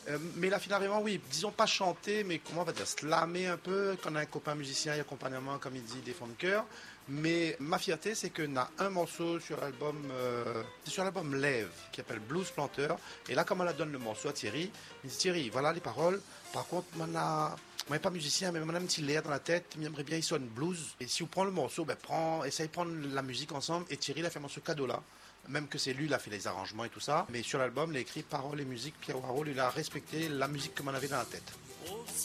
Mais là, finalement, oui, disons pas chanter, mais comment on va dire, slammer un peu, quand on a un copain musicien et accompagnement, comme il dit, des fonds de chœur. Mais ma fierté, c'est qu'on a un morceau sur l'album, c'est sur l'album Lève, qui s'appelle Blues Planteur. Et là, comme on la donne le morceau à Thierry, il dit Thierry, voilà les paroles. Par contre, moi, je pas musicien, mais on a un petit l'air dans la tête, il aimerait bien, il sonne blues. Et si on prend le morceau, ben, essaye de prendre la musique ensemble. Et Thierry, il a fait ce cadeau-là. Même que c'est lui, il a fait les arrangements et tout ça. Mais sur l'album, il a écrit paroles et musique. Pierre Warhol, il a respecté la musique que m'en avait dans la tête.